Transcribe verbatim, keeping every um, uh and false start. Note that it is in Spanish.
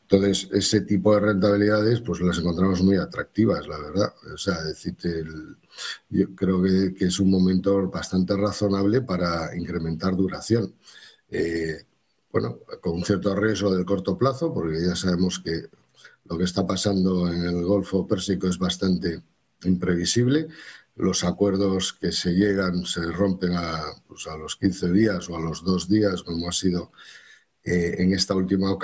Entonces, ese tipo de rentabilidades, pues las encontramos muy atractivas, la verdad. O sea, decirte, el, yo creo que, que es un momento bastante razonable para incrementar duración. Eh, bueno, con un cierto riesgo del corto plazo, porque ya sabemos que lo que está pasando en el Golfo Pérsico es bastante imprevisible. Los acuerdos que se llegan se rompen a, pues a los quince días o a los dos días, como ha sido eh, en esta última ocasión.